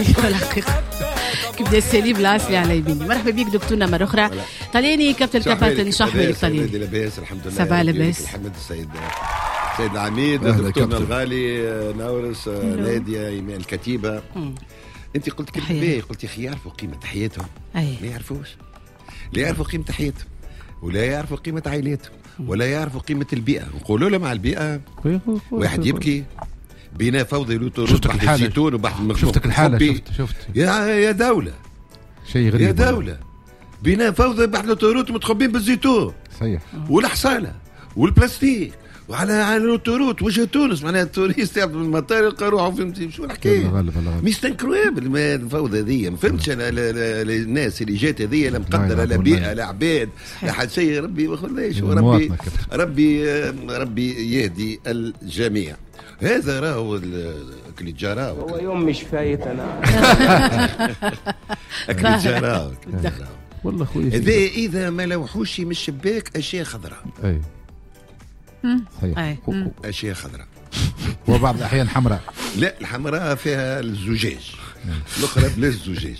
الحقيقة كيبدا السليم العسلي على يميني. مرحبا بك دكتورنا مرة أخرى. طلياني كابتن شحوالك طلياني. لاباس الحمد لله. سبع لاباس. الحمد السيد العميد دكتورنا الغالي نورس نادية إيمان الكتيبة. أنت قلت كلمة قلت يا أخي يعرفوا قيمة حياتهم. ما يعرفوش. لا يعرفوا قيمة حياتهم ولا يعرفوا قيمة عائلاتهم ولا يعرفوا قيمة البيئة. نقولوا له مع البيئة واحد يبكي بينا فوضى لوتوروت بحث الزيتون وبحث المخبوق. شفتك الحالة شفت يا دولة شيء غريب يا دولة بينا فوضى بحث لوتوروت متخبين بالزيتون صحيح والحصالة والبلاستيك وعلى الأوتوروت وجه تونس معناها التوريست يعرف من المطار يلقى روحه فهمتي شو الحكايه. ميستنكرويبل الفوضى هذه ما فهمتش انا الناس اللي جات هذه لا مقدره لا بيئه لا عباد لا حد شيء. ربي ما خلاش ربي يهدي الجميع. هذا راهو اللي جرى هو يوم مش فايت انا اللي جرى والله خويا اذا ما لوحوش من الشباك اشياء خضراء. اي صحيح اشياء خضراء وبعض الاحيان حمراء. لا الحمراء فيها الزجاج الاخرى بلا الزجاج.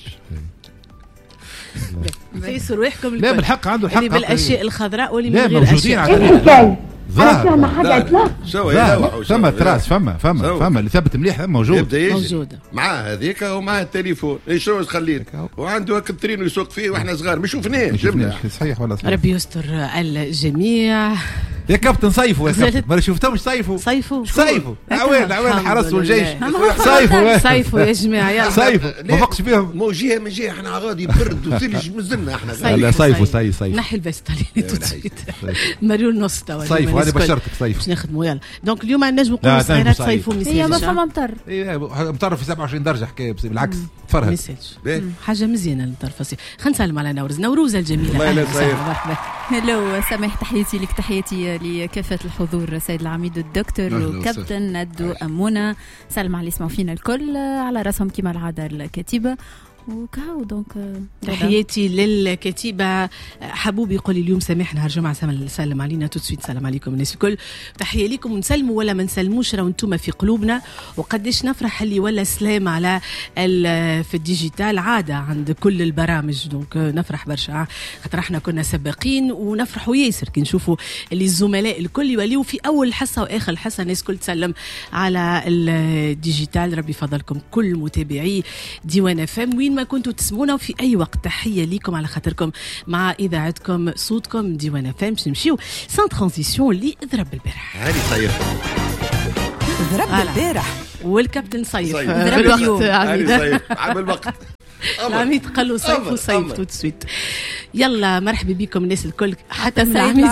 فيسوا روحكم لا بالحق عنده الحق اللي بالاشياء الخضراء واللي من غير غير اشياء. فما حاجة إطلاق. ثم تراس فما اللي ثبت مليح موجود معاه هذيك ومعاه التليفون. ايش هو خليت وعنده هكا الترين يسوق فيه واحنا صغار ما شفناش. صحيح ولا صحيح. ربي يستر الجميع. يا كابتن صيفوا يا كابتن ما شفتهمش صيفوا عوين الحرس والجيش صيفوا يا جماعه يلا صيفوا ما فقش فيهم مو جهه من جهه احنا غادي برد وثلج مازلنا احنا لا صيفوا نحي البس طالين توتسويت مريول نص توا صيفوا انا بشرتك صيفوا باش نخدموا يلا. دونك اليوم نجموا نقولوا صغيرات صيفوا ميساج. هي ما فما مطر في 27 درجه حكايه بالعكس تفرهد حاجه مزيانه المطر. خلينا نسلم على نوروز الجميله. هلو سامح تحياتي لك تحياتي لكافة الحضور سيد العميد الدكتور وكابتن ندو أمونة. سلم على اللي يسمعوا فينا الكل على راسهم كما العادة الكتيبة وكاو. دونك تحياتي للكتيبة. حبوب يقول اليوم سامحنا هالجمعة سلم علينا توتسويت. سلام عليكم الناس الكل. تحية لكم ونسلموا ولا ما نسلموش راهو انتم في قلوبنا. وقديش نفرح اللي ولا سلام على في الديجيتال عادة عند كل البرامج. دونك نفرح برشا خاطر احنا كنا سباقين ونفرحوا ياسر كي نشوفوا اللي الزملاء الكل يوليوا في اول حصة واخر حصة الناس كل تسلم على الديجيتال. ربي فضلكم كل متابعي ديوان FM وين ما كنتوا تسمعونا وفي اي وقت. تحيه ليكم على خاطركم مع اذاعتكم صوتكم ديوان FM. باش نمشيو سان ترانزيسيون اللي ضرب البارح. هاني صيف ضرب البارح والكابتن صيف ضرب اليوم. هاني صيف عمل وقت العميد قالوا صيف وصيف توتسويت. يلا مرحبا بكم الناس الكل حتى العميد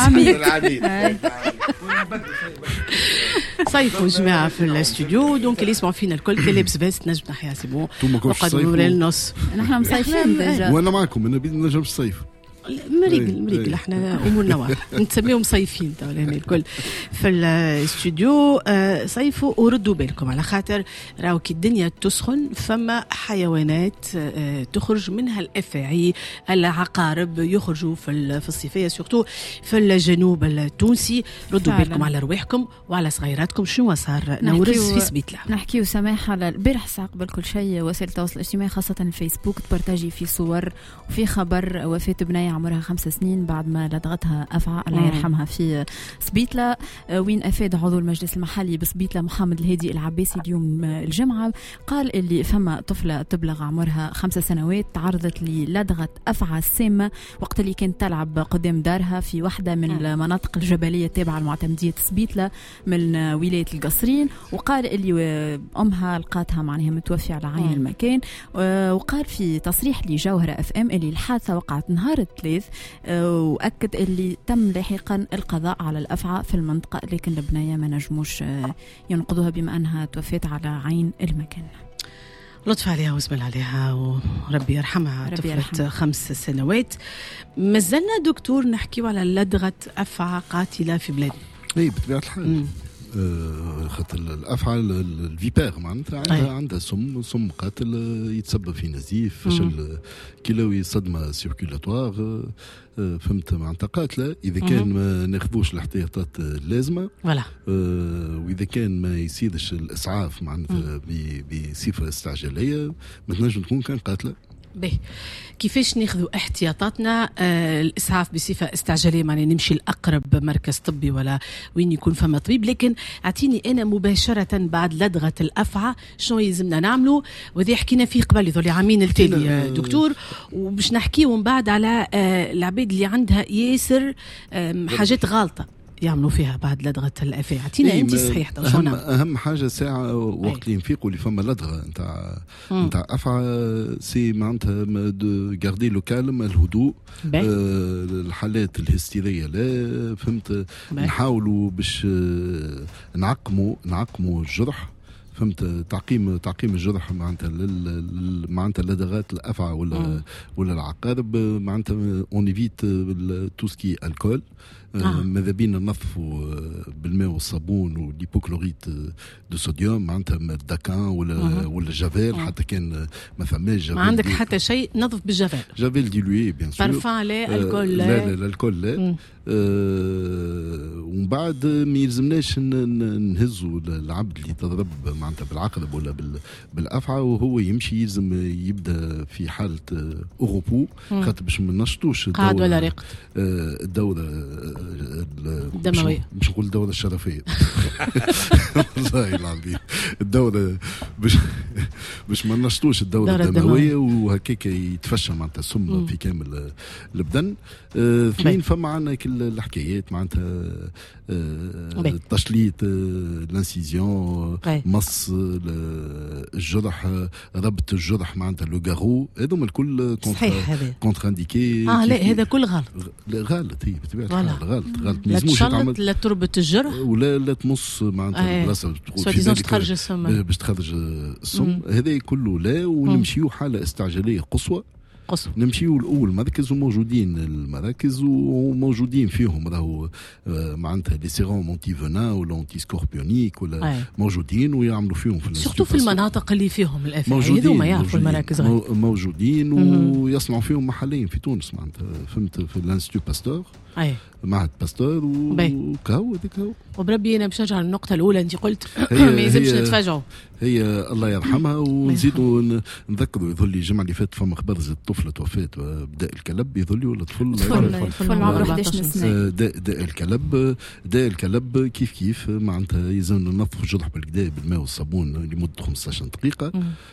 صيفوا جماعة في الاستوديو. دونك اللي يسمعوا فينا الكل كي لابس فيست نجم نحيا سيبون وقدموا لنا النص. نحن مصيفين ديجا وانا معكم انا نجم الصيف مريقل احنا امورنا واضحه نسميهم صيفين تو هنا الكل في الاستوديو. صيفوا وردوا بالكم على خاطر راهو كي الدنيا تسخن فما حيوانات تخرج منها الافاعي العقارب يخرجوا في الصيفيه سورتو في الجنوب التونسي. ردوا بالكم على رواحكم وعلى صغيراتكم. شنو صار نورس في سبيتلا؟ نحكيو سماح على البارح ساعه قبل كل شيء وسائل التواصل الاجتماعي خاصه الفيسبوك تبارتاجي في صور وفي خبر وفاه بنيه عمرها 5 سنين بعد ما لدغتها أفعى الله يرحمها في سبيتلا. وين أفاد عضو المجلس المحلي بسبيتلا محمد الهادي العباسي اليوم الجمعة قال اللي فما طفلة تبلغ عمرها 5 سنوات تعرضت للدغة أفعى سامة وقت اللي كانت تلعب قدام دارها في واحدة من المناطق الجبلية التابعة لمعتمدية سبيتلا من ولاية القصرين. وقال اللي أمها لقاتها معناها متوفية على عين المكان. وقال في تصريح لجوهرة FM اللي الحادثة وقعت نهار الثلاث وأكد اللي تم لاحقا القضاء على الأفعى في المنطقة لكن البنية ما نجموش ينقذوها بما أنها توفيت على عين المكان. لطف عليها وزبل عليها وربي يرحمها. طفلة 5 سنوات. مازلنا دكتور نحكيو على لدغة أفعى قاتلة في بلادنا. اي بطبيعة الحال خاطر الافعى الفيبير معناتها عندها سم قاتل يتسبب في نزيف فشل كلوي صدمه سيركولاتوار فهمت معناتها قاتله اذا كان ما ناخذوش الاحتياطات اللازمه واذا كان ما يصيرش الاسعاف معناتها بصفه استعجاليه ما تنجم تكون كان قاتله. به كيفاش ناخذوا احتياطاتنا الاسعاف بصفه استعجاليه معناها نمشي لاقرب مركز طبي ولا وين يكون فما طبيب لكن اعطيني انا مباشره بعد لدغه الافعى شنو يلزمنا نعملوا وذي حكينا فيه قبل يظل عامين التالي دكتور وباش نحكيو من بعد على العباد اللي عندها ياسر حاجات غالطه يعملوا فيها بعد لدغه الافعى. اعطينا انت صحيح اهم حاجه ساعه وقت اللي ينفيقوا اللي فما لدغه نتاع افعى سي معناتها غاردي لو كالم الهدوء الحالات الهستيريه لا فهمت نحاولوا باش نعقموا الجرح فهمت تعقيم الجرح معناتها لدغات الافعى ولا العقارب معناتها اون ايفيت تو سكي الكول ماذا بينا ننظفوا بالماء والصابون والهيبوكلوريت دو صوديوم معناتها الدكان ولا جافيل حتى كان ما فماش جافيل ما عندك حتى شيء نظف بالجافيل جافيل ديلوي بيان سور بارفان لا الكول لا الكول لا ومن بعد ما يلزمناش نهزوا العبد اللي تضرب معناتها بالعقرب ولا بالافعى وهو يمشي يلزم يبدا في حاله اوروبو خاطر باش ما نشطوش قاعد ولا رقد الدوره الدمويه مش نقول الدوره الشرفيه والله العظيم الدوره باش ما نشطوش الدوره الدمويه وهكاك يتفشى معناتها السم في كامل البدن. اثنين فما عندنا كل الحكايات معناتها التشليط الانسيزيون مص الجرح ربط الجرح معناتها لو غارو هذوما الكل كونتر انديكي لا هذا كل غلط غلط هي بطبيعه الحال غلط لا تشلط لا تربط الجرح ولا تمص معناتها البلاصه تخرج السم باش تخرج السم هذا كله لا ونمشيو حاله استعجاليه قصوى نمشيو الاول مركز وموجودين المراكز وموجودين فيهم راهو معناتها لي سيروم اونتي فينا ولا اونتي سكوربيونيك ولا موجودين ويعملوا فيهم في سورتو في المناطق اللي فيهم الافعى هذوما يعرفوا المراكز موجودين ويصنعوا فيهم محليا في تونس معناتها فهمت في الانستيتو باستور معهد باستور وكاو هذيك هو وبربي انا باش نرجع للنقطه الاولى انت قلت ما يلزمش نتفاجئوا هي الله يرحمها ونزيدوا نذكروا يظل الجمعه اللي فاتت فما خبر زاد طفله توفات بداء الكلب يظل ولا طفل عمره 11 سنه داء الكلب كيف معناتها يلزم ننظفوا الجرح بالكدا بالماء والصابون لمده 15 دقيقه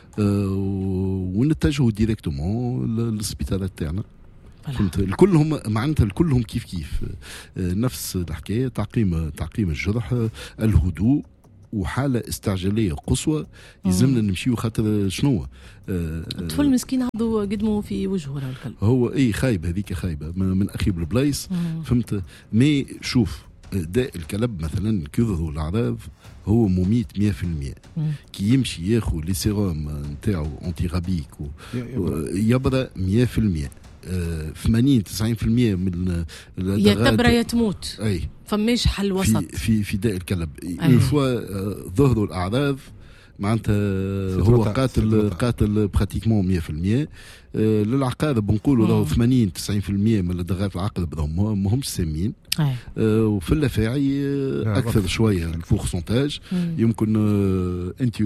ونتجهوا ديريكتومون للسبيطالات تاعنا فهمت الكلهم معناتها الكلهم كيف نفس الحكايه تعقيم الجرح الهدوء وحاله استعجاليه قصوى يلزمنا نمشيو خاطر شنو الطفل مسكين عضو قدمه في وجهه الكلب هو خايبه هذيك خايبه من اخيب البلايص فهمت مي شوف داء الكلب مثلا كثروا الاعراض هو مميت 100% كي يمشي ياخذ لي سيروم نتاعو انتي رابيك يبرى 100% 80-90% من يتبرى يتموت فماش حل وسط في داء الكلب اون فوا ظهروا الاعراض معناتها هو قاتل براتيكمون 100%. للعقارب نقولوا راهو 80-90% من لدغات العقرب راهم ماهمش سامين وفي الافاعي اكثر شويه البورسنتاج يمكن انت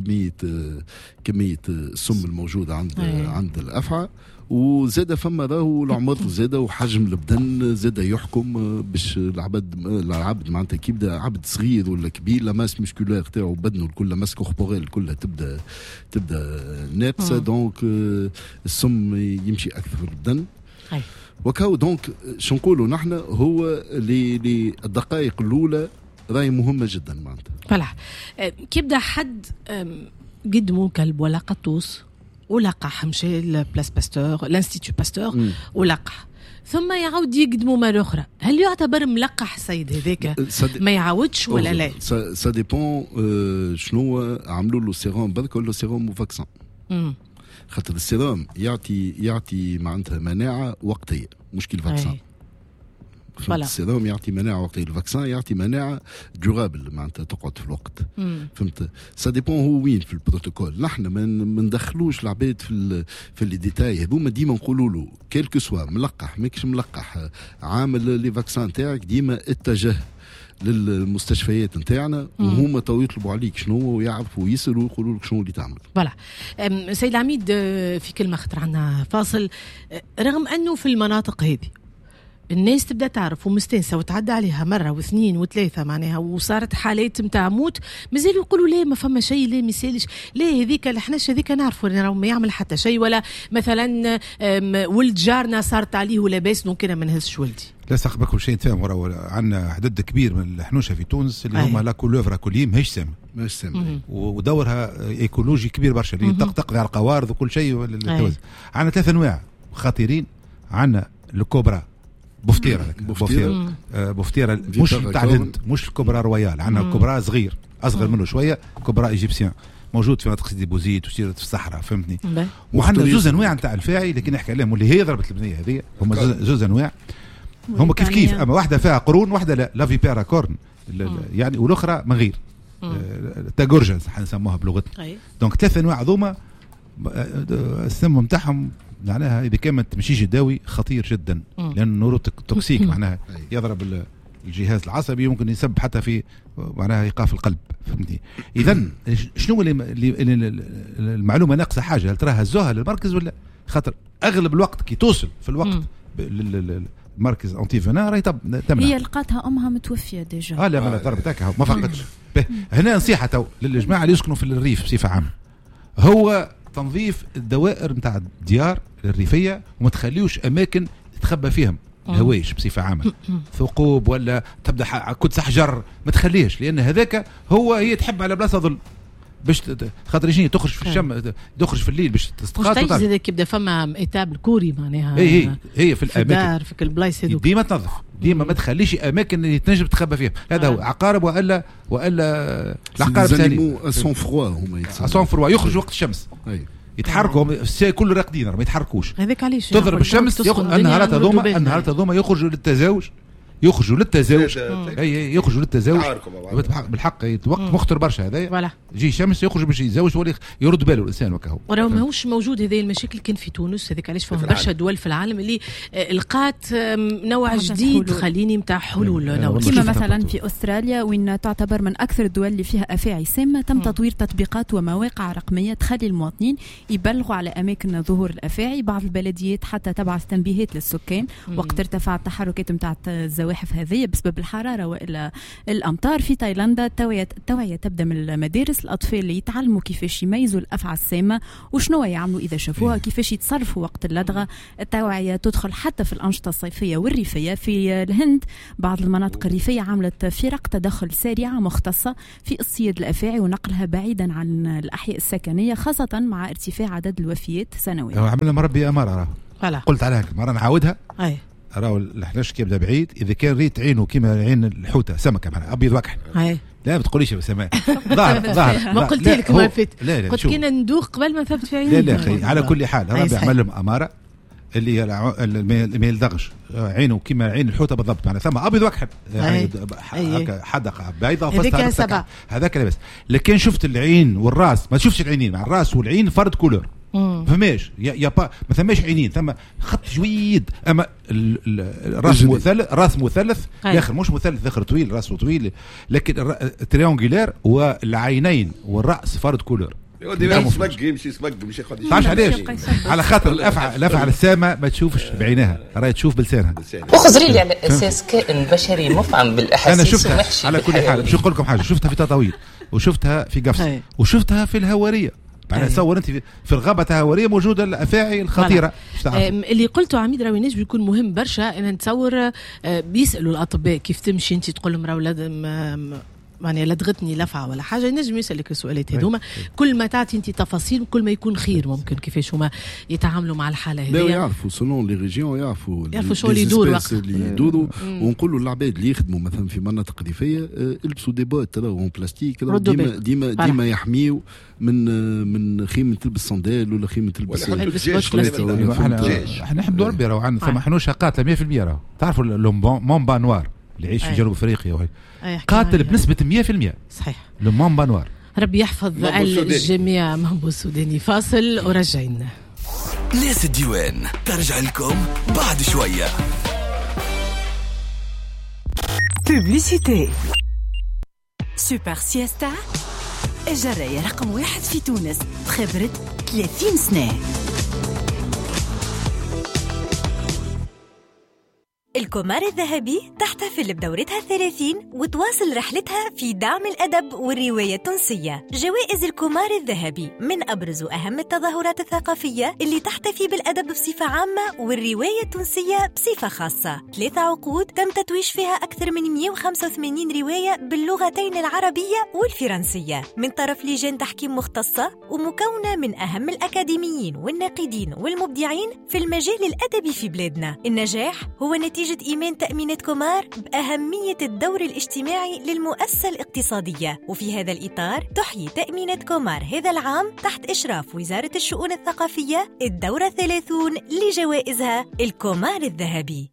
كميه السم الموجوده عند الافعى وزاد فما راهو العمر زاد وحجم البدن زاد يحكم باش العبد معناتها كي يبدا عبد صغير ولا كبير لا ماس ميسكولير تاعو بدنه كلها ماس كوربوريل كلها تبدا ناقصه دونك السم يمشي اكثر في البدن وكاو دونك شو نقولوا نحن هو الدقائق الاولى راهي مهمه جدا معناتها فلاح كي يبدا حد قدموا كلب ولا قطوس ولقح مشى لبلاس باستور الانستيتو باستور ولقح ثم يعود يقدموا مرة أخرى هل يعتبر ملقح سيد هذاك ما يعاودش ولا لا سا ديبون شنو عملوا له سيروم برك ولا سيروم وفاكسان خاطر السيروم يعطي معناتها مناعة وقتية مشكل فاكسان فهمت. السيروم يعطي مناعه وقت الفاكسان يعطي مناعه دورابل معناتها تقعد في الوقت. فهمت. سا ديبون هو وين في البروتوكول. نحن ما ندخلوش العباد في لي ديتاي هذوما. ديما نقولوا له كيلكو سوا ملقح ماكش ملقح عامل لي فاكسان تاعك ديما اتجه للمستشفيات نتاعنا وهما تو يطلبوا عليك شنو ويعرفوا ويسالوا ويقولوا لك شنو اللي تعمل. فوالا سيد العميد في كلمه خطر عنا فاصل. رغم انه في المناطق هذه الناس تبدا تعرف ومستانسه وتعدى عليها مره واثنين وثلاثه معناها وصارت حالات نتاع موت مازالوا يقولوا لا ما فما شيء لا ما يسالش لا هذيك احناش هذيك نعرفوا راهو ما يعمل حتى شيء ولا مثلا ولد جارنا صارت عليه ولا باس دونك انا ما نهزش ولدي. لا سقبكم شيء نتفاهم. عندنا عدد كبير من الحنوشه في تونس اللي هما لا كولوفرا كليم ماهيش سامه ودورها ايكولوجي كبير برشا اللي تقضي على القوارض وكل شيء. عندنا 3 انواع خطيرين. عندنا الكوبرا بوفتيرة بوفتيرة مش بتاع الهند مش الكوبرا رويال. عندنا الكوبرا صغير اصغر منه شويه كوبرا ايجيبسيان موجود في منطقه سيدي بوزيد وسيرة في الصحراء فهمتني. وعندنا زوز انواع نتاع الفاعي لكن نحكي عليهم واللي هي ضربت البنيه هذه هم زوز انواع هم كيف اما واحده فيها قرون واحده لا فيبيرا كورن يعني والاخرى من غير تاغورجنز حنسموها بلغتنا. دونك 3 انواع ذوما السم نتاعهم معناها اذا كان ما تمشيش الدواوي خطير جدا لان نورو توكسيك معناها يضرب الجهاز العصبي وممكن يسبب حتى في معناها ايقاف القلب فهمتني. اذا شنو اللي المعلومه ناقصه حاجه. هل ترى هزوها للمركز ولا خاطر اغلب الوقت كي توصل في الوقت المركز انتي فينا راهي تمنع. هي لقاتها امها متوفيه ديجا. لا ما ضربتك ما فقدتش. هنا نصيحه تو للجماعه اللي يسكنوا في الريف بصفه عامه هو تنظيف الدوائر نتاع الديار الريفيه وما تخليوش اماكن تتخبى فيهم الهوايش بصفه عامه ثقوب ولا تبدا كدس حجر ما تخليهش لان هذاك هي تحب على بلاصه ظل باش خاطر يجي تخرج في الشم تخرج في الليل باش تستقاط. مش تجي كيبدا فما ايتاب الكوري معناها هي في الاماكن في البلايص هذوك ديما تنظف ديما ما تخليش اماكن اللي تنجم تخبى فيها. هذا هو عقارب والا العقارب ثاني سون فروا هما سون فروا يخرج وقت الشمس يتحركوا كل راقدين ما يتحركوش. هذاك علاش تضرب الشمس النهارات هذوما يخرجوا للتزاوج يخرجوا للتزاوج بالحق وقت مخطر برشا هذايا يجي شمس يخرج باش يتزوج ولا يرد باله الانسان وكهو. وراه ماهوش موجود هذه المشاكل كان في تونس هذاك علاش فهم برشا دول في العالم اللي لقات نوع جديد خليني نتاع حلول نوع كما مثلا في استراليا وين تعتبر من اكثر الدول اللي فيها افاعي سامه تم تطوير تطبيقات ومواقع رقميه تخلي المواطنين يبلغوا على اماكن ظهور الافاعي. بعض البلديات حتى تبعث تنبيهات للسكان وقت ارتفاع التحركات نتاع الزواحف هذه بسبب الحراره والا الامطار. في تايلاندا التوعيه تبدا من المدارس. الاطفال اللي يتعلموا كيفاش يميزوا الافعى السامه وشنو يعملوا اذا شافوها كيفاش يتصرفوا وقت اللدغه. التوعيه تدخل حتى في الانشطه الصيفيه والريفيه. في الهند بعض المناطق الريفيه عملت فرق تدخل سريعه مختصه في اصطياد الافاعي ونقلها بعيدا عن الاحياء السكنيه خاصه مع ارتفاع عدد الوفيات سنويا. عملنا مربي اماره قلت عليها مره نعاودها راهو الحلاش كيبدا بعيد اذا كان ريت عينه كيما عين الحوته سمكه معناها ابيض وكحل لا ما تقوليش يا سماء ظاهر ما قلت لك ما فات قلت كنا ندوق قبل ما ثبت في عيني. لا اخي على كل حال ربي عمل لهم اماره اللي ما يلدغش عينه كيما عين الحوته بالضبط معناها ثم ابيض وكحل هكا حدقه بيضاء فستر هذاك لاباس. لكن شفت العين والراس ما تشوفش العينين مع الراس والعين فرد كولور فماش يا با ما ثماش عينين ثم خط جويد اما راس مثلث الاخر مش مثلث الاخر طويل راسه طويل لكن تريونغولير والعينين والراس فرد كولور. يمشي سمق مش ياخذ علاش على خاطر الافعى السامه ما تشوفش بعينها راهي تشوف بلسانها. وخزري لي على اساس كائن بشري مفعم بالاحاسيس. انا شفتها على كل حال باش نقول لكم حاجه شفتها في تطاويل وشفتها في قفص وشفتها في الهواريه. يعني تصور انت في الغابه الهواريه موجوده الافاعي الخطيره. اللي قلته عميد راوي نجم بيكون مهم برشا. انا نتصور بيسالوا الاطباء كيف تمشي انت تقول لهم راهو يعني لدغتني لفعه ولا حاجه نجم يسالك السؤالات هذوما. كل ما تعطي انت تفاصيل كل ما يكون خير. ممكن كيفاش هما يتعاملوا مع الحاله هذه. لا يعرفوا سولون لي ريجيون يعرفوا شو اللي يدور وقت اللي يدوروا. ونقولوا للعباد اللي يخدموا مثلا في مناطق ريفيه البسوا دي بوت راهو بلاستيك ديما يحميو من خيمه تلبس صندال ولا خيمه تلبس احنا نحمدوا ربي راهو عندنا ثم حنوشه قاتله 100% راهو. تعرفوا مونبا نوار اللي يعيش في جنوب افريقيا قاتل بنسبه 100%. صحيح. مونبا نوار. ربي يحفظ الجميع. مامبو السوداني. فاصل ورجعنا. ناس الديوان ترجع لكم بعد شويه. بوبليسيتي. سوبر سيستا الجراية رقم 1 في تونس بخبرة 30 سنة. الكومار الذهبي تحتفل بدورتها 30 وتواصل رحلتها في دعم الأدب والرواية التونسية. جوائز الكومار الذهبي من أبرز وأهم التظاهرات الثقافية اللي تحتفي بالأدب بصفة عامة والرواية التونسية بصفة خاصة. 3 عقود تم تتويج فيها أكثر من 185 رواية باللغتين العربية والفرنسية من طرف لجان تحكيم مختصة ومكونة من أهم الأكاديميين والناقدين والمبدعين في المجال الأدبي في بلادنا. النجاح هو نتيجة إيمان تأمينات كومار بأهمية الدور الاجتماعي للمؤسسة الاقتصادية. وفي هذا الإطار تحيي تأمينات كومار هذا العام تحت إشراف وزارة الشؤون الثقافية الدورة 30 لجوائزها الكومار الذهبي.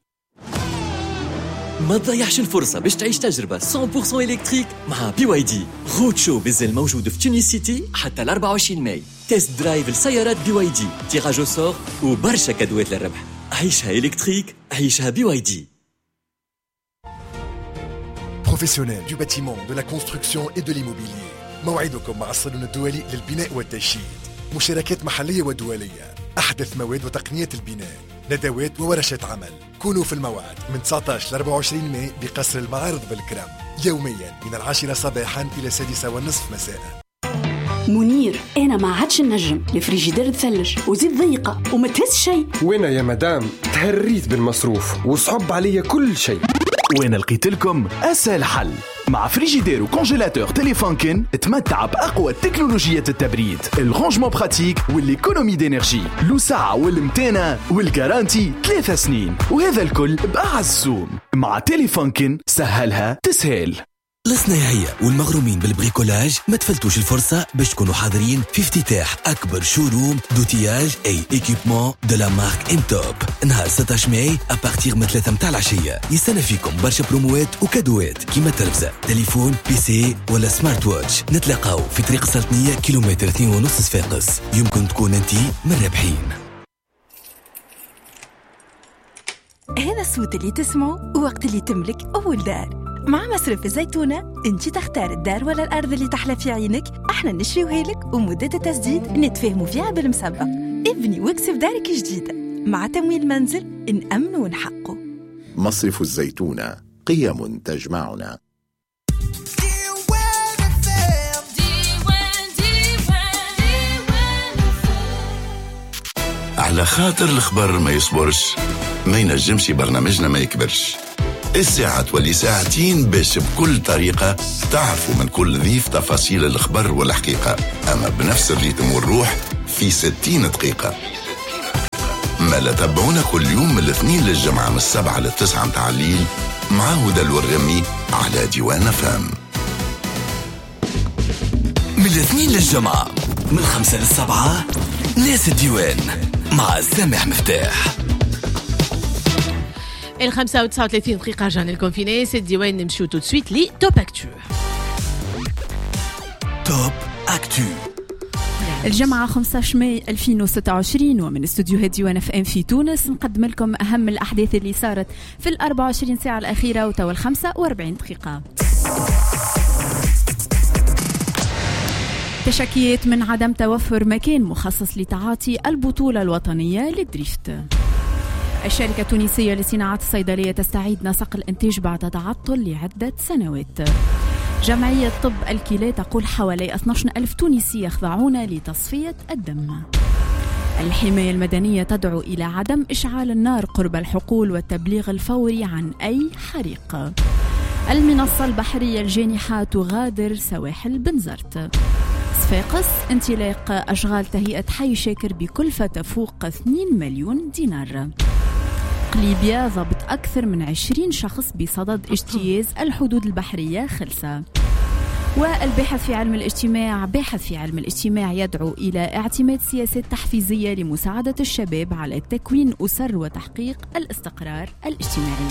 ما تضيعش الفرصة باش تعيش تجربة 100% إلكتريك مع BYD. رود شو بالزل موجود في تونس سيتي حتى 24 ماي. تيست درايف لسيارات BYD، تيراج أو سور وبرشا كادوات للربح. عيشها إلكتريك، عيشها BYD. Professionnels du bâtiment, de la construction et de l'immobilier. موعدكم مع الصالون الدولي للبناء والتشييد. مشاركات محلية ودولية. أحدث مواد وتقنيات البناء. ندوات وورشات عمل. كونوا في الموعد من 19 ل 24 ماي بقصر المعارض بالكرم. يوميا من 10 صباحا إلى 6:30 مساء. منير أنا ما عادش النجم. الفريجيدير تثلج وزيد ضيقة وما تهز شيء. وين يا مدام تهريت بالمصروف وصعب عليا كل شيء. وين لقيت لكم أسهل حل مع فريجيدير وكونجيلاتور تيليفونكن. تمتع بأقوى تكنولوجيات التبريد، الرانجمون براتيك والإيكونومي دينيرجي، الوسعة والمتانة والجارانتي 3 سنين، وهذا الكل بأعز سوم. مع تيليفونكن سهلها تسهل. الصناعية والمغرومين بالبريكولاج ما تفلتوش الفرصة باش تكونوا حاضرين في افتتاح أكبر شوروم دوتياج أي إيكيبمون دو لا مارك إمتوب نهار 16 ماي أبارتيغ من 3 متاع العشية. يستنى فيكم برشا بروموات وكادوات كيما تلفزة، تليفون، بيسي ولا سمارت واتش. نتلاقاو في طريق السلطنية كيلومتر 2.5 صفاقس. يمكن تكون انتي من الرابحين. هذا الصوت اللي تسمعه وقت اللي تملك أول دار. مع مصرف الزيتونة انت تختار الدار ولا الأرض اللي تحلى في عينك. احنا نشريوها لك ومدة التسديد نتفاهموا فيها بالمسبق. ابني واكسب دارك جديدة مع تمويل منزل نأمن ونحقه. مصرف الزيتونة، قيم تجمعنا. على خاطر الخبر ما يصبرش، ما ينجمش برنامجنا ما يكبرش. الساعة تولي ساعتين باش بكل طريقة تعرفوا من كل ضيف تفاصيل الخبر والحقيقة، أما بنفس الريتم والروح في 60 دقيقة. ما لا تابعونا كل يوم من الاثنين للجمعة من 7 ل 9 متاع الليل مع هدى الورمي على ديوان فام. من الاثنين للجمعة من 5 ل 7 ناس الديوان مع سامح مفتاح. 5:39 دقيقة رجعنا لكم في ناس الديوان. نمشيو تو سويت لي توب اكتو. توب اكتو الجمعة 15 ماي 2026 ومن استوديوهات ديوان اف ام في تونس نقدم لكم أهم الأحداث اللي صارت في 24 ساعة الأخيرة وتوا 45 دقيقة. تشكيات من عدم توفر مكان مخصص لتعاطي البطولة الوطنية للدريفت. الشركة التونسية لصناعة الصيدلية تستعيد نسق الإنتاج بعد تعطل لعدة سنوات. جمعية طب الكلى تقول حوالي 12,000 تونسي يخضعون لتصفية الدم. الحماية المدنية تدعو إلى عدم إشعال النار قرب الحقول والتبليغ الفوري عن أي حريق. المنصة البحرية الجانحة تغادر سواحل بنزرت. صفاقس انطلاق أشغال تهيئة حي شاكر بكلفة تفوق 2 مليون دينار. قليبيا ضبط أكثر من 20 شخص بصدد اجتياز الحدود البحرية خلسة. والباحث في علم الاجتماع يدعو إلى اعتماد سياسات تحفيزية لمساعدة الشباب على تكوين أسر وتحقيق الاستقرار الاجتماعي.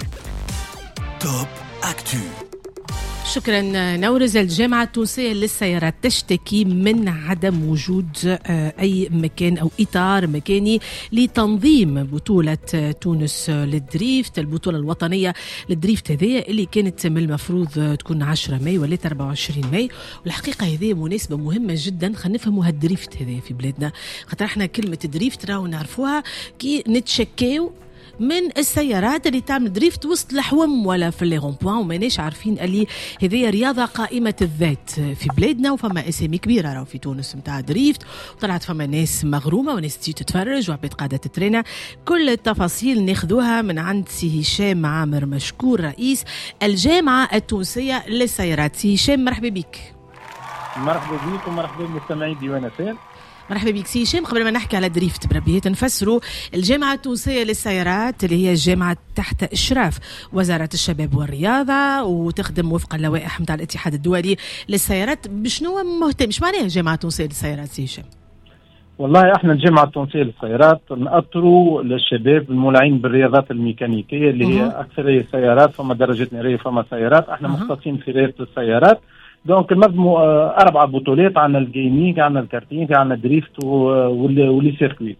توب أكتو. شكرا نورز. الجامعة التونسية للسيارات تشتكي من عدم وجود أي مكان أو إطار مكاني لتنظيم بطولة تونس للدريفت، البطولة الوطنية للدريفت هذه اللي كانت من المفروض تكون 10 ماي ولات 24 ماي. والحقيقة هذه مناسبة مهمة جدا. خلينا نفهموا هالدريفت هذه في بلادنا، خاطر احنا كلمة دريفت راهو نعرفوها كي نتشكاو من السيارات اللي تعمل دريفت وسط الحوم ولا في لي رومبوان، وماناش عارفين اللي هذه رياضه قائمه الذات في بلادنا. وفما اسامي كبيره راهو في تونس نتاع دريفت، وطلعت فما ناس مغرومه وناس تجي تتفرج وعباد قاعده تترينا. كل التفاصيل ناخذوها من عند سي هشام عامر مشكور رئيس الجامعه التونسيه للسيارات. سي هشام مرحبا بك. مرحبا بك ومرحبا بالمستمعين ديوان اسال. مرحبا بك سي هشام. قبل ما نحكي على دريفت بربيات نفسروا الجامعة التونسية للسيارات اللي هي الجامعة تحت إشراف وزارة الشباب والرياضة وتخدم وفق اللوائح نتاع الاتحاد الدولي للسيارات. بشنو مهتم؟ مش معناها الجامعة التونسية للسيارات سي هشام؟ والله احنا الجامعة التونسية للسيارات نأطروا للشباب المولعين بالرياضات الميكانيكية اللي هي أكثر سيارات، فما درجة نارية فما سيارات. احنا مختصين في رياضة السيارات. دونك نظموا 4 بطولات، عندنا الجيمنج، عندنا الكارتينج، عندنا الدريفت واللي سيركوي.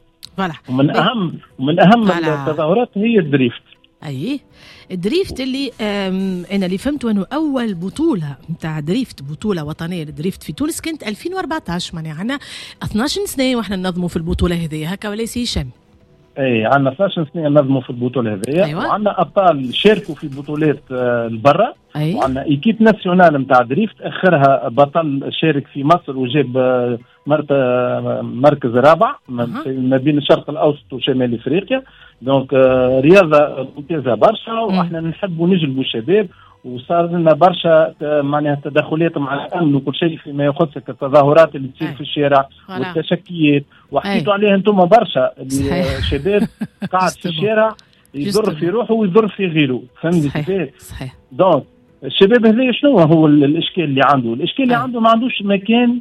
ومن اهم التظاهرات هي الدريفت. اي الدريفت اللي انا اللي فهمته انه اول بطوله نتاع دريفت، بطوله وطنيه للدريفت في تونس كانت 2014، معناها عندنا 12 سنه واحنا ننظموا في البطوله هذه، هكا ولا سي هشام؟ اي عندنا 12 سنه ننظموا في البطوله هذه. أيوة. وعندنا ابطال شاركوا في بطولات البرة. أيوة. وعندنا ايكيب ناسيونال نتاع دريفت، اخرها بطل شارك في مصر وجاب مركز رابع ما بين الشرق الاوسط وشمال افريقيا. دونك رياضه ممتازه برشا، واحنا نحبوا نجلبوا الشباب، وصار لنا برشا معناها تدخلات مع الامن وكل شيء فيما يخص التظاهرات اللي تصير في الشارع والتشكيات، وحكيتوا عليها انتم برشا. الشباب قاعد في الشارع يضر في روحه ويضر في غيره، فهمتني كيفاش؟ صحيح. دونك الشباب هذا شنو هو الاشكال اللي عنده؟ الاشكال اللي عنده ما عندوش مكان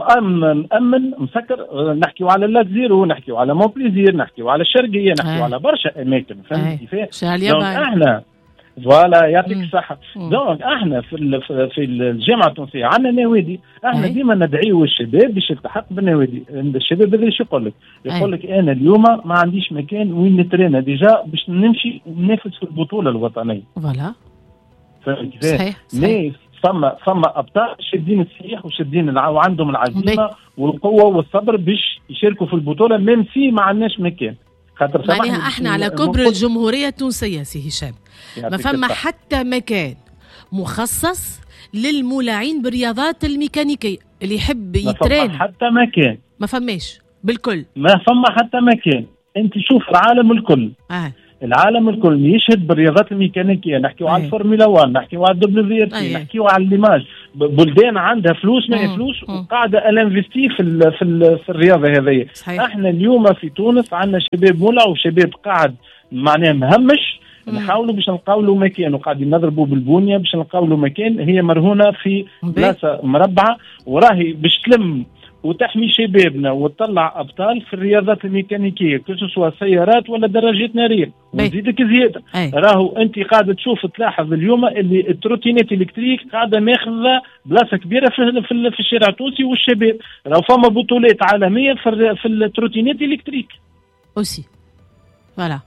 مأمن مسكر. نحكيو على لاكزيرو، نحكيو على مونبليزير، نحكيو على الشرقيه، نحكيو على برشا اماكن، فهمتني كيفاش؟ دونك احنا فوالا يعطيك الصحة. دونك احنا في الجامعة التونسية عندنا نوادي، احنا ديما ندعيو الشباب باش يلتحق بالنوادي. الشباب هذا ايش يقول لك؟ يقول لك انا اليوم ما عنديش مكان وين نترينا ديجا باش نمشي ننافس في البطولة الوطنية. فوالا فهمت كيفاش؟ ليه فما ابطال شادين السياح وشادين وعندهم العزيمة والقوة والصبر باش يشاركوا في البطولة ميم سي ما عندناش مكان. معناها احنا على كبر الجمهورية التونسية سي هشام ما فما حتى مكان مخصص للمولعين بالرياضات الميكانيكية اللي يحب يترين. ما فما حتى مكان، ما فماش بالكل، ما فما حتى مكان. انت شوف العالم الكل العالم الكل يشهد بالرياضات الميكانيكيه. نحكيو على الفورمولا 1، نحكيو على WRC، نحكيو على الليماج. بلدان عندها فلوس ما فلوس وقاعده الانفستي في الرياضه هذه. احنا اليوم في تونس عندنا شباب مولع وشباب قاعد معناه مهمش. نحاولوا باش نلقاو له مكان، وقاعدين نضربوا بالبنيه باش نلقاو له مكان. هي مرهونه في بلاصه مربعه، وراهي باش تلم وتحمي شبابنا وتطلع ابطال في الرياضات الميكانيكيه، كسوا سيارات ولا دراجات ناريه. ونزيدك زياده، راهو انت قاعده تشوف تلاحظ اليوم اللي التروتينات الكتريك قاعده ماخذه بلاصه كبيره في الشارع التونسي والشباب. راهو فما بطولات عالميه في التروتينات الكتريك اوسي. فوالا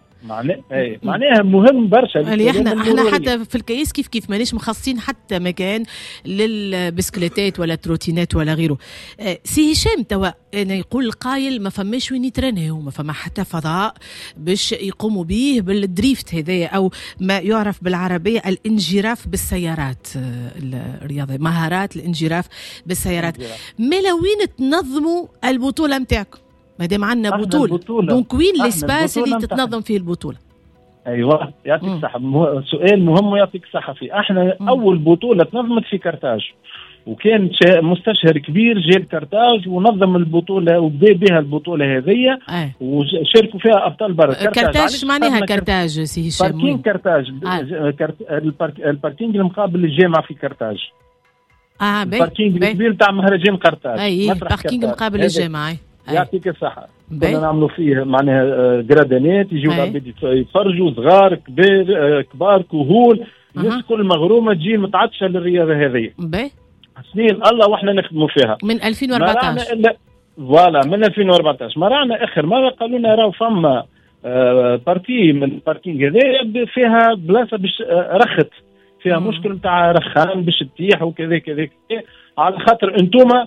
معناها مهم برشا. اللي احنا حتى في الكيس كيف مانيش مخصصين حتى مكان للبسكليتات ولا تروتينات ولا غيره. سي هشام توا انا يقول القايل ما فماش وين يترنهوا، ما فما حتى فضاء باش يقوموا به بالدريفت هذايا او ما يعرف بالعربيه الانجراف بالسيارات، الرياضه مهارات الانجراف بالسيارات. ما وين تنظموا البطوله نتاعكم؟ ما دام عندنا بطولة، دونك وين الاسباس اللي تتنظم فيه البطولة؟ ايوه يعطيك الصحه. سؤال مهم ويعطيك الصحه فيه. احنا اول بطوله تنظمت في كرتاج، وكان مستشار كبير جاب كرتاج ونظم البطوله وبدا بها البطوله هذه وشاركوا فيها ابطال برا. كرتاج معناها كرتاج سي هشام؟ باركينج كرتاج، الباركينج المقابل للجامعه في كرتاج. الباركينج الكبير تاع مهرجان قرطاج. اي باركينج مقابل الجامعه. يعطيك الصحه. كنا نعملوا فيه معناها جرادانات، يجيو العباد يتفرجوا، صغار كبار كهول، الناس كل مغرومه تجي متعطشه للرياضه هذه. سنين الله واحنا نخدموا فيها من 2014. فوالا من 2014. مرعنا اخر مره قالوا لنا راهو فما بارتي من الباركينج هذا فيها بلاصه باش رخت فيها مشكل نتاع رخان باش تطيح وكذا كذا، على خاطر انتوما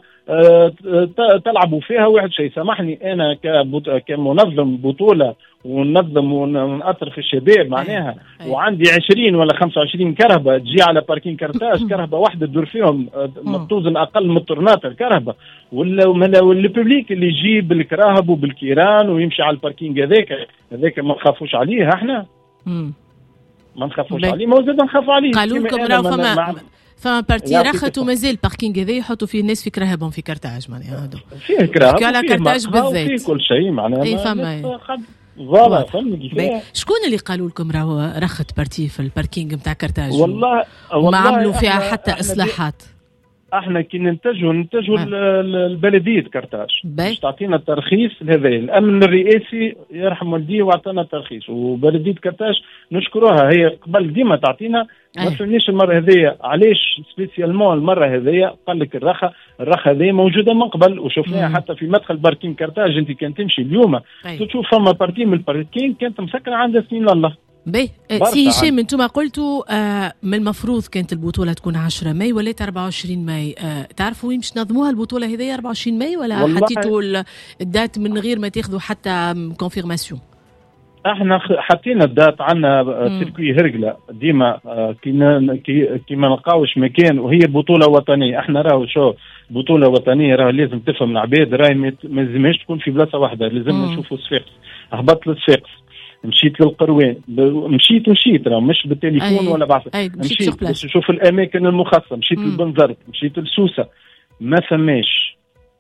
تلعبوا فيها واحد شيء. سامحني انا كمنظم بطوله وننظم ونأثر في الشباب معناها وعندي 20 ولا 25 كرهبه تجي على باركين كرتاج، كرهبه واحده تدور فيهم توزن اقل من الطرنات الكرهبه، والببليك اللي يجي بالكراهب وبالكيران ويمشي على الباركينج هذاك ما نخافوش عليه احنا. ما نخافوش عليه، ما زاد نخافوا عليه. قالوا لكم راهو فما بارتي رخت ومازال الباركينج هذا يحطوا فيه الناس في كراهبهم في كرتاج معناها هذو فيه كراهب على كرتاج بالذات فيه كل شيء معناها. اي فما فوالا فهمني كيفاش. شكون اللي قالوا لكم راهو رخت بارتي في الباركينج نتاع كرتاج؟ والله ما عملوا فيها حتى اصلاحات. احنا كي ننتجوا البلديه كرتاج باش تعطينا الترخيص هذا. الامن الرئاسي يرحم والديه واعطانا الترخيص، وبلديه كرتاج نشكروها هي قبل ديما تعطينا. ما فهمنيش المره هذه علاش سبيسيالمون المره هذه قال لك الرخه هذه موجوده من قبل وشفناها حتى في مدخل باركينج كرتاج. انت كان تمشي اليوم تشوف فما باركينج من الباركينج كانت مسكره عندها سنين الله. سي هشام انتم قلتوا من المفروض كانت البطوله تكون 10 ماي ولات 24 ماي. تعرفوا وين باش نظموها البطوله هذه 24 ماي ولا حطيتوا الدات من غير ما تاخذوا حتى كونفيرماسيون؟ احنا حطينا الدات عندنا سيركوي هرقله ديما كي ما نلقاوش مكان، وهي بطوله وطنيه. احنا راهو شو بطوله وطنيه راهو لازم تفهم العباد راهي ما لازمهاش تكون في بلاصه واحده، لازم نشوفوا صفاقس. هبطت لصفاقس، مشيت للقروان، مشيت راه مش بالتليفون ولا بعث، مشيت باش نشوف الاماكن المخصصه، مشيت لبنزرت، مشيت لسوسه، ما فماش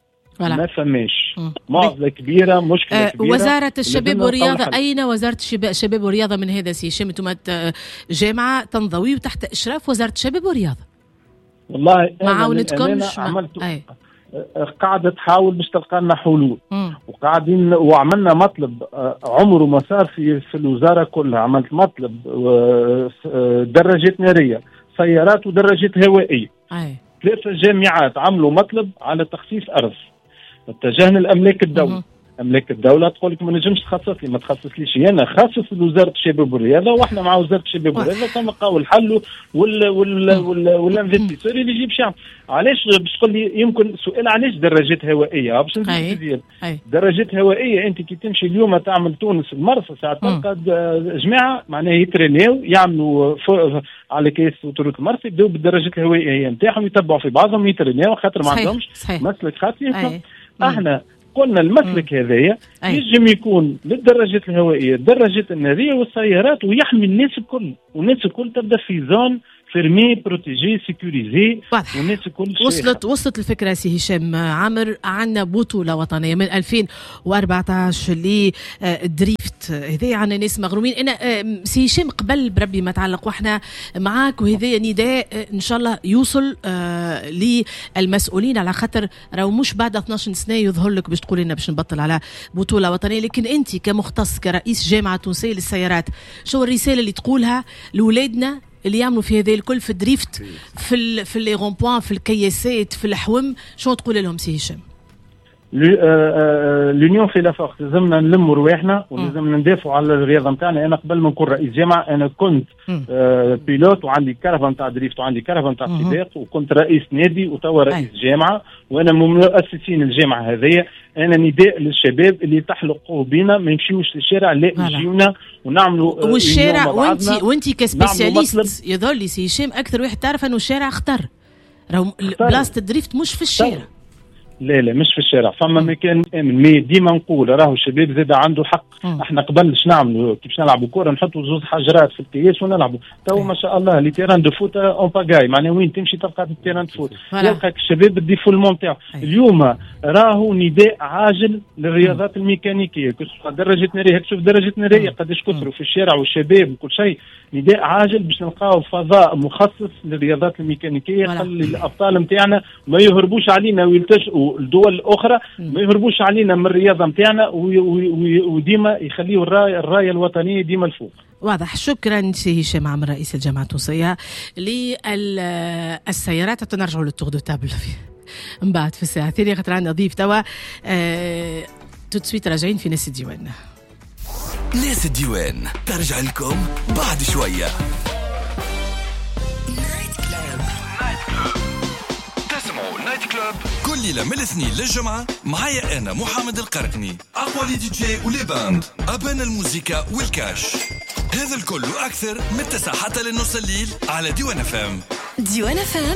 معضله كبيره، مشكله كبيره. وزاره الشباب والرياضه اين وزاره الشباب والرياضه من هذا سي هشام؟ انتم جامعه تنضوي وتحت اشراف وزاره الشباب والرياضه. والله ما عاونتكمش قاعدة تحاول باش تلقى لنا حلول، وقاعدين وعملنا مطلب عمره ما صار في الوزارة كلها. عملت مطلب دراجات نارية، سيارات ودراجات هوائية. 3 جامعات عملوا مطلب على تخصيص أرض. اتجهنا لأملاك الدولة. املاك الدوله تقول لك ما نجمش تخصص لي، ما تخصصليش انا، خصص لوزاره الشباب والرياضه، واحنا مع وزاره الشباب والرياضه تنلقاو الحل والانفستيسور اللي يجيب شعب. علاش باش تقول لي يمكن سؤال علاش دراجات هوائيه؟ باش نزيد دراجات هوائيه. انت كي تمشي اليوم تعمل تونس المرسى ساعه تلقى جماعه معناها يترينيو يعملوا على كيس اوتوريت المرسى يبداو بالدراجات الهوائيه نتاعهم يتبعوا في بعضهم يترينيو خاطر ما عندهمش مسلك خاص. احنا قلنا المسلك هذايا يجب يكون للدراجات الهوائيه، الدراجات الناريه والسيارات، ويحمي الناس الكل، والناس الكل تبدا في زون فيرمي بروتيجي سيكوريزي، والناس الكل وصلت الفكره سي هشام عامر. عندنا بطوله وطنيه من 2014 لدريفت هذا، عندنا ناس مغرومين. انا سي هشام قبل بربي ما تعلق واحنا معاك، وهذا نداء ان شاء الله يوصل للمسؤولين، على خاطر راهو مش بعد 12 سنه يظهر لك باش تقول لنا باش نبطل على بطوله وطنيه. لكن انت كمختص كرئيس جامعه تونسيه للسيارات، شو الرساله اللي تقولها لاولادنا اللي يعملوا في هذا الكل، في الدريفت، في لي رومبوان، في الكياسات، في الحوم؟ شو تقول لهم سي هشام؟ لونيون في لا فورس. لازمنا نلموا رواحنا ولازم ندافعوا على الرياضه نتاعنا. انا قبل ما نكون رئيس جامعه انا كنت بيلوت وعندي كرفه نتاع دريفت وعندي كرفه نتاع سباق، وكنت رئيس نادي وتوا رئيس جامعه، وانا من مؤسسين الجامعه هذه. انا نداء للشباب اللي تحلقوا بينا ما يمشيوش للشارع، لا يجيونا ونعملوا والشارع. وانت كسبيسياليست يظهر لي سي هشام اكثر واحد تعرف انه الشارع خطر، راهو بلاصه الدريفت مش في الشارع. لا مش في الشارع، فما مكان امن. مي ديما نقول راهو الشباب زاد عنده حق. احنا قبل باش نعملوا كيفاش نلعبوا كوره نحطوا زوز حجرات في القياس ونلعبوا. تو ما شاء الله لي تيران دو فوت اون باغاي، معناها وين تمشي تلقى التيران دو فوت، يلقاك الشباب الديفولمون تاعو. اليوم راهو نداء عاجل للرياضات الميكانيكيه، درجه ناريه. هاك شوف درجه ناريه قداش كثروا في الشارع والشباب وكل شيء. نداء عاجل باش نلقاو فضاء مخصص للرياضات الميكانيكيه، خلي الابطال نتاعنا ما يهربوش علينا ويلتجئوا الدول الاخرى، ما يهربوش علينا من الرياضه نتاعنا، وديما يخليوا الرايه الوطنيه ديما الفوق. واضح. شكرا سي هشام عمر رئيس الجامعه التونسيه للسيارات. تنرجعوا للتور دو تابل من بعد في الساعه الثانيه خاطر عندنا ضيف توا. توت راجعين في ناس الديوان. ناس الديوان ترجع لكم بعد شويه. نايت كلوب كل ليلة من الاثنين للجمعة معايا أنا محمد القرقني، أقوى لي دي جي ولي باند، أبان الموسيقى والكاش. هذا الكل وأكثر من 9 حتى لنص الليل على ديوان FM. ديوان FM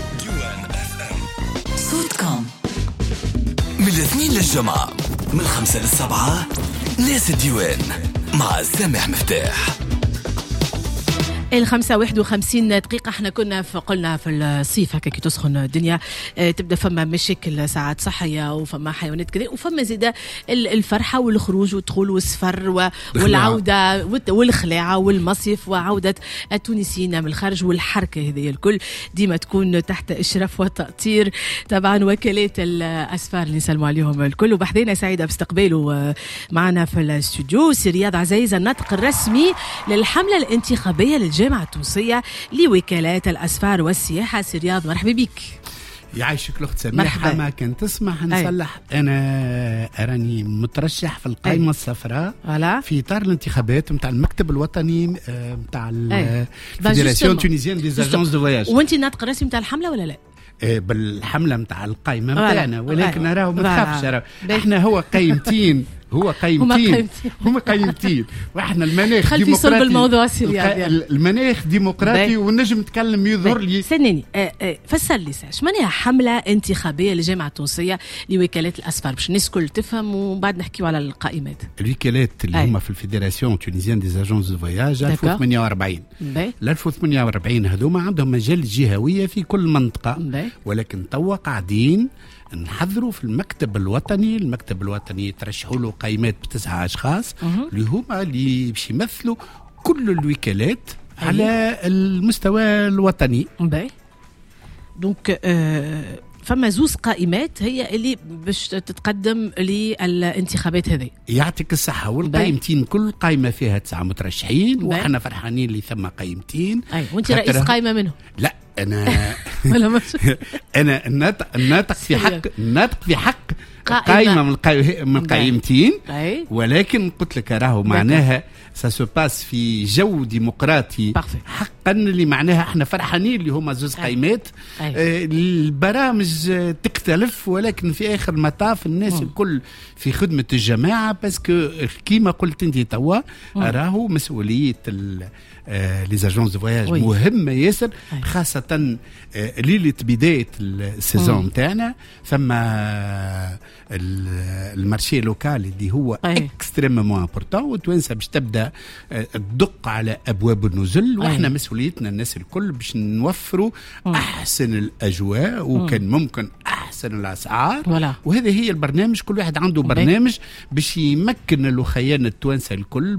صوتكم من الاثنين للجمعة من 5 ل7 ناس الديوان مع سامح مفتاح. 51 دقيقة. احنا كنا قلنا في الصيف هكا كي تسخن الدنيا تبدا فما مشاكل ساعات صحية وفما حيوانات كذا، وفما زيادة الفرحة والخروج والدخول والسفر والعودة والخلاعة والمصيف وعودة التونسيين من الخارج والحركة هذه الكل ديما تكون تحت إشراف وتأطير طبعا وكالات الأسفار اللي نسلموا عليهم الكل. وبحذينا سعيدة باستقباله معنا في الاستوديو سي رياض عزيز، الناطق الرسمي للحملة الانتخابية للجامعة التونسية لوكالات الأسفار والسياحة. سي رياض مرحبا بك. يعيشك الأخت سميحة. ما كان تسمح نصلح أنا أراني مترشح في القائمة الصفراء في إطار الانتخابات متاع المكتب الوطني متاع الفيدراسيون تونيزيان دي زاجونس دو فواياج. وأنت الناطق الرسمي متاع الحملة ولا لا؟ بالحملة متاع القائمة متاعنا، ولكن راهو ما تخافش احنا هو قايمتين هما قايمتين واحنا المناخ ديمقراطي. الموضوع المناخ ديمقراطي ونجم نتكلم يظهر لي. سنيني فسر لي ساش معناها حملة انتخابية للجامعة التونسية لوكالات الأسفار باش الناس كل تفهم وبعد نحكيو على القائمات. الوكالات اللي هما في الفيدراسيون تونيزيان دي زاجونس دو فواياج 1048. ال 1048 هذوما عندهم مجال جهوية في كل منطقة، ولكن توا قاعدين نحضروا في المكتب الوطني ترشحوا له قائمات ب9 أشخاص اللي هما اللي باش يمثلوا كل الوكالات على المستوى الوطني. دونك فما زوز قائمات هي اللي باش تتقدم للانتخابات هذه. يعطيك الصحة. والقائمتين كل قائمة فيها 9 مترشحين وحنا فرحانين اللي ثم قائمتين. وانت رئيس قائمة منهم؟ لا أنا أنا الناطق في حق قائمة من قائمتين، ولكن قلت لك راهو معناها سا باس في جو ديمقراطي حقا اللي معناها احنا فرحانين اللي هما زوز قائمات. البرامج تختلف ولكن في آخر المطاف الناس الكل في خدمة الجماعة، باسكو كيما قلت انت توا راهو مسؤولية لي زاجونس دو فواياج مهمة ياسر، خاصة ليلة بداية السيزون تاعنا. ثم المارشي لوكال اللي هو اكستريممون امبورطون، وتوانسه باش تبدا تدق على ابواب النزل، واحنا مسؤوليتنا الناس الكل باش نوفروا احسن الاجواء وكان ممكن احسن الاسعار. وهذا هي البرنامج، كل واحد عنده برنامج باش يمكن الوخيان التوانسه الكل